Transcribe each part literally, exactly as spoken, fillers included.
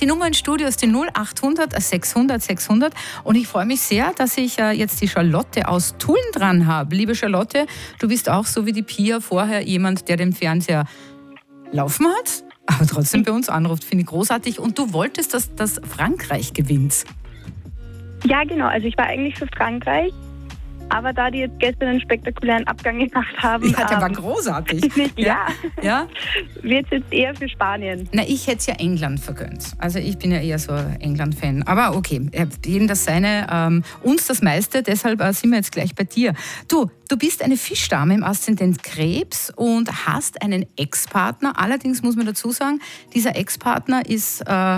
Die Nummer ins Studio ist die null achthundert sechshundert sechshundert. Und ich freue mich sehr, dass ich äh, jetzt die Charlotte aus Tulln dran habe. Liebe Charlotte, du bist auch so wie die Pia vorher jemand, der den Fernseher laufen hat, aber trotzdem bei uns anruft. Finde ich großartig. Und du wolltest, dass, dass Frankreich gewinnt. Ja, genau. Also ich war eigentlich für Frankreich, aber da die jetzt gestern einen spektakulären Abgang gemacht haben... Ja, der ähm, war großartig. ja, ja? wird es jetzt eher für Spanien. Na, ich hätte es ja England vergönnt. Also ich bin ja eher so ein England-Fan. Aber okay, jedem das seine, ähm, uns das meiste, deshalb äh, sind wir jetzt gleich bei dir. Du, du bist eine Fischdame im Aszendent Krebs und hast einen Ex-Partner. Allerdings muss man dazu sagen, dieser Ex-Partner ist, äh,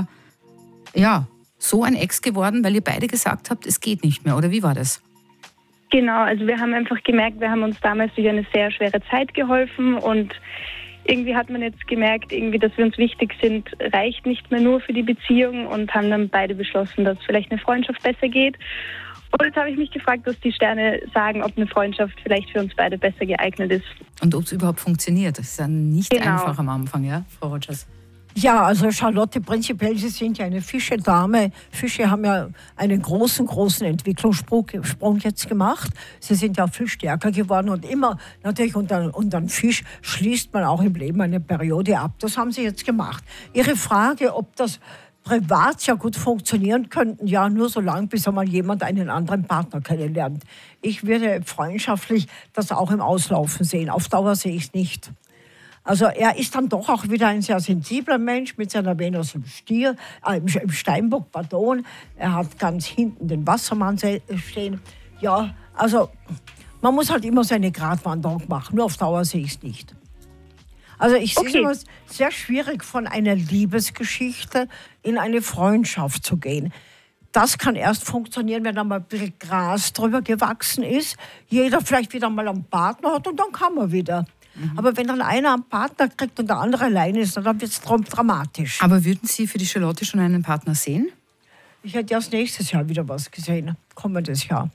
ja, so ein Ex geworden, weil ihr beide gesagt habt, es geht nicht mehr. Oder wie war das? Genau, also wir haben einfach gemerkt, wir haben uns damals durch eine sehr schwere Zeit geholfen und irgendwie hat man jetzt gemerkt, irgendwie, dass wir uns wichtig sind, reicht nicht mehr nur für die Beziehung und haben dann beide beschlossen, dass vielleicht eine Freundschaft besser geht. Und jetzt habe ich mich gefragt, was die Sterne sagen, ob eine Freundschaft vielleicht für uns beide besser geeignet ist. Und ob es überhaupt funktioniert. Das ist ja nicht Genau. einfach am Anfang, ja, Frau Rogers? Ja, also Charlotte, prinzipiell, Sie sind ja eine Fischedame. Fische haben ja einen großen, großen Entwicklungssprung Sprung jetzt gemacht. Sie sind ja viel stärker geworden und immer natürlich unter, unter einen Fisch schließt man auch im Leben eine Periode ab. Das haben Sie jetzt gemacht. Ihre Frage, ob das privat ja gut funktionieren könnte, ja, nur so lange, bis einmal jemand einen anderen Partner kennenlernt. Ich würde freundschaftlich das auch im Auslaufen sehen. Auf Dauer sehe ich es nicht. Also er ist dann doch auch wieder ein sehr sensibler Mensch mit seiner Venus im Stier, äh, im Steinbock, pardon. Er hat ganz hinten den Wassermann stehen. Ja, also man muss halt immer seine Gratwanderung machen. Nur auf Dauer sehe ich es nicht. Also ich sehe Okay. es sehr schwierig, von einer Liebesgeschichte in eine Freundschaft zu gehen. Das kann erst funktionieren, wenn da mal ein bisschen Gras drüber gewachsen ist. Jeder vielleicht wieder mal einen Partner hat und dann kann man wieder. Mhm. Aber wenn dann einer einen Partner kriegt und der andere alleine ist, dann wird es dramatisch. Aber würden Sie für die Charlotte schon einen Partner sehen? Ich hätte erst nächstes Jahr wieder was gesehen, kommendes Jahr.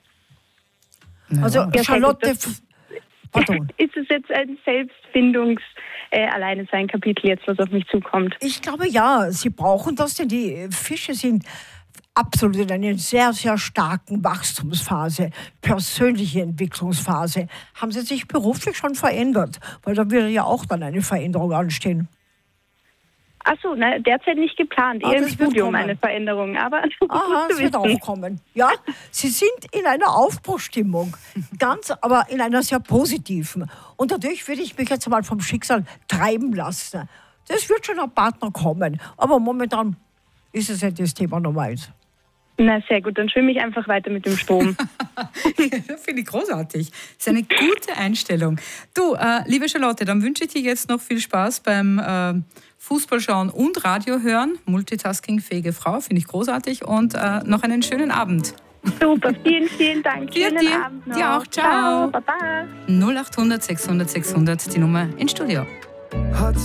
Ja. Also Ja, Charlotte, das- f- pardon. Ist es jetzt ein Selbstfindungs- äh, alleine sein Kapitel jetzt, was auf mich zukommt? Ich glaube ja, sie brauchen das, denn die Fische sind absolut in einer sehr, sehr starken Wachstumsphase, persönliche Entwicklungsphase. Haben sie sich beruflich schon verändert? Weil da würde ja auch dann eine Veränderung anstehen. Achso, ne, derzeit nicht geplant, Ah, eher im das wird Studium kommen. eine Veränderung, aber Aha, gut es zu wird wissen. auch kommen. Ja, sie sind in einer Aufbruchstimmung, ganz, aber in einer sehr positiven. Und dadurch würde ich mich jetzt mal vom Schicksal treiben lassen. Das wird schon ein Partner kommen, aber momentan ist es ja das Thema Nummer eins. Na, sehr gut, dann schwimme ich einfach weiter mit dem Strom. Das finde ich großartig. Das ist eine gute Einstellung. Du, äh, liebe Charlotte, dann wünsche ich dir jetzt noch viel Spaß beim äh, Fußballschauen und Radio hören. Multitasking-fähige Frau, finde ich großartig. Und äh, noch einen schönen Abend. Super, vielen, vielen Dank. Dir, Schönen dir. Abend noch. Dir auch. Ciao. Baba. null achthundert sechshundert sechshundert, die Nummer ins Studio.